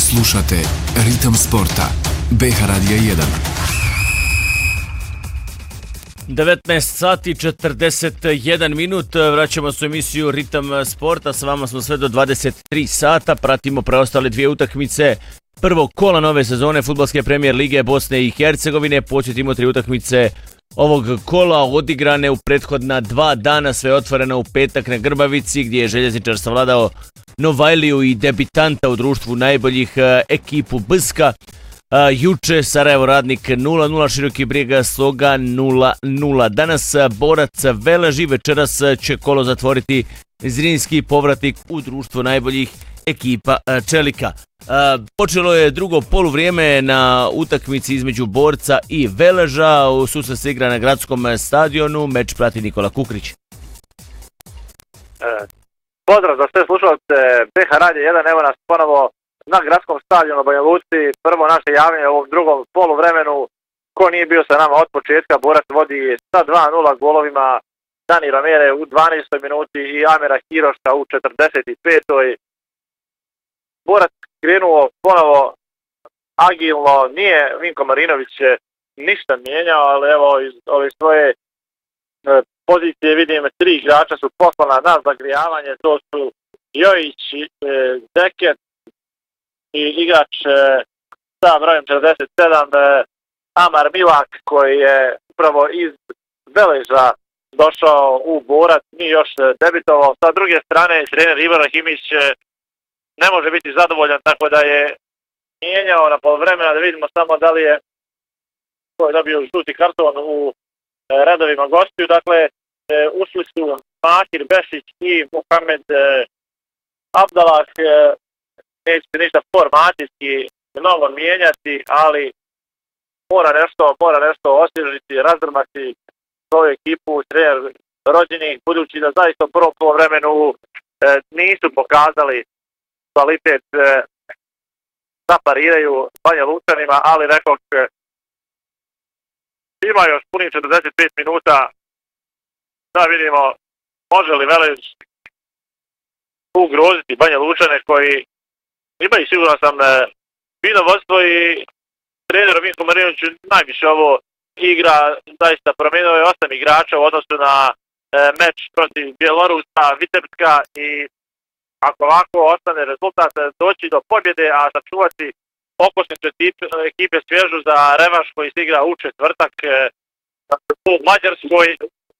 Slušate Ritam sporta. BH Radija 1. 19 sati 41 minut, vraćamo se u emisiju Ritam sporta, s vama smo sve do 23 sata, pratimo preostale dvije utakmice prvog kola nove sezone Fudbalske premijer lige Bosne i Hercegovine. Podsjetimo 3 utakmice ovog kola odigrane u prethodna 2 dana, sve otvoreno u petak na Grbavici gdje je Željezničar savladao Novajliju i debitanta u društvu najboljih ekipu Bska. Juče Sarajevo Radnik 0-0, Široki Brijeg Sloga 0-0. Danas Borac Velež i večeras će kolo zatvoriti Zrinski povratnik u društvo najboljih ekipa Čelika. Počelo je drugo poluvrijeme na utakmici između Borca i Veleža. Susret se igra na gradskom stadionu. Meč prati Nikola Kukrić. Pozdrav za sve slušalce BH Radija 1, evo nas ponovo na gradskom stadionu Banja Luci. Prvo naše javljanje u ovom drugom poluvremenu. Ko nije bio sa nama od početka, Borac vodi sa 2-0 golovima Dani Romere u 12. minuti i Amira Hiroša u 45. Borac krenuo ponovo agilno, nije Vinko Marinović ništa mijenjao, ali evo iz ove svoje pozicije vidim 3 igrača su poslana na zagrijavanje, to su Jojić, Deket i igrač sa brojem 47 Amar Milak koji je upravo iz Veleža došao u Borac, nije još debitovao. Sa druge strane trener Ivan Rahimić ne može biti zadovoljan, tako da je mijenjao na polovremena, da vidimo samo da li je dobio žuti karton u redovima gostiju. Dakle, ušli su Mahir Bešić i Mohamed Abdalah. Neće ništa formacijski mnogo mijenjati, ali mora nešto osvježiti, razdrmati svoju ekipu, trener rođenih, budući da zaista u prvom polovremenu nisu pokazali kvalitet da pariraju Banja Lučanima, ali rekoh ima još punih 45 minuta da vidimo može li Velež ugroziti Banja Lučane koji imaju, sigurno sam, fino vodstvo i trener Vinko Marinović najviše ovo igra, zaista promijenio je 8 igrača u odnosu na meč protiv Bjelorusa, Vitebska i ako ovako ostane rezultat doći do pobjede, a sačuvati okosnicu ekipe svježu za revanš koji se igra u četvrtak u Mađarskoj.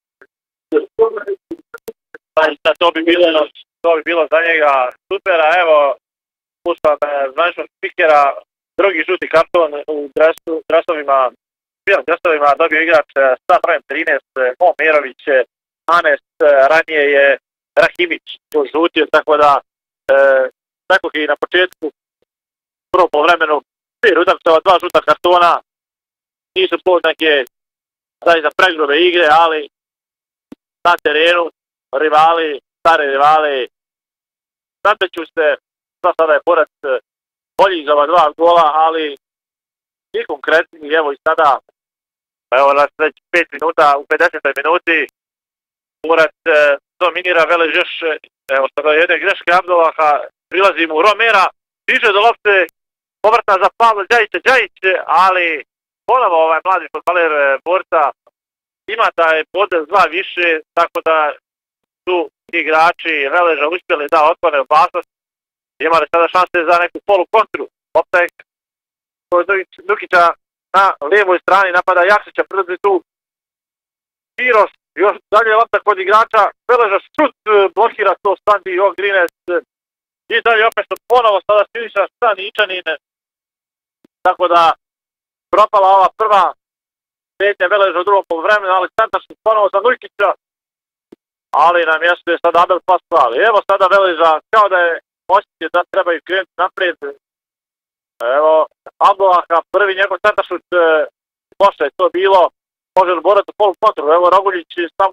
To bi bilo za njega super, a evo puštam zvaničnog spikera, drugi žuti karton u dresovima dobio igrač sa brojem 13 Omerović, Anes, ranije je Rahimić žutio, tako da tako i na početku prvo poluvremenu 2 žuta kartona, nisu plod neke zaista pregrube igre, ali na terenu stari rivali nateću se. Sada je Borac bolji za ova 2 gola, ali i konkretni, evo i sada, evo nas već 5 minuta, u 50. minuti Borac dominira, Velež još, evo sada jedne greške Abdulaha, prilazi mu Romera, stiže do lopte, povrtna za Pavle Đajić, ali ponovo ovaj mladi fudbaler Borca ima taj podez 2 više, tako da su igrači Veleža uspjeli da otklone opasnost. Imali sada šanse za neku polu kontru. Lopta je kod Dukića na lijevoj strani, napada Jakšića, prilazi tu Hiroš, još dalje lopta kod igrača Veleža, šut blokira to Sandi Ogrines i dalje opet ponovo sada Siniša Staničanin. Tako da propala ova prva petnja Veleža u drugom poluvremenu, ali centar su ponovo za Nujkića, ali na mjestu je sada Abel Pasval. Evo sada Veleža kao da je osjećaj da trebaju krenuti naprijed. Evo, Abdulaha, prvi njegov centaršut, loše je to bilo, može li Borac u polu kontru. Evo, Roguljić sam